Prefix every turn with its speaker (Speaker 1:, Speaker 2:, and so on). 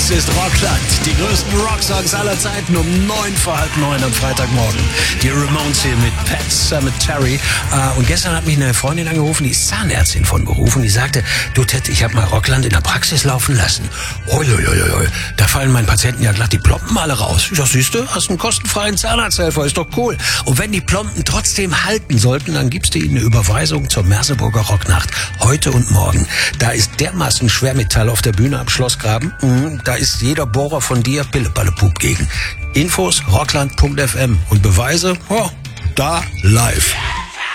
Speaker 1: Das ist Rockland. Die größten Rocksongs aller Zeiten um 9:30 am Freitagmorgen. Die Ramones hier mit Pet Sematary. Und gestern hat mich eine Freundin angerufen, die ist Zahnärztin von Beruf. Und die sagte, du Ted, ich habe mal Rockland in der Praxis laufen lassen. Uiuiuiui, da fallen meinen Patienten ja glatt die Plomben alle raus. Ich sag, siehste, hast einen kostenfreien Zahnarzthelfer, ist doch cool. Und wenn die Plomben trotzdem halten sollten, dann gibst du ihnen eine Überweisung zur Merseburger Rocknacht. Heute und morgen. Da ist dermaßen Schwermetall auf der Bühne am Schlossgraben. Da ist jeder Bohrer von dir Pille-Palle-Pup gegen. Infos rockland.fm und Beweise, da live.